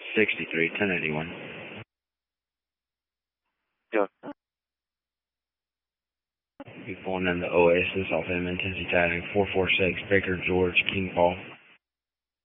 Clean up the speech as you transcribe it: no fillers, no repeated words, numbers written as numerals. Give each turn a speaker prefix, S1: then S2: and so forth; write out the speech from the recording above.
S1: 63, 1081.
S2: Yeah.
S1: Be pulling in the Oasis off M Tennessee Tag 446, Baker George, King Paul.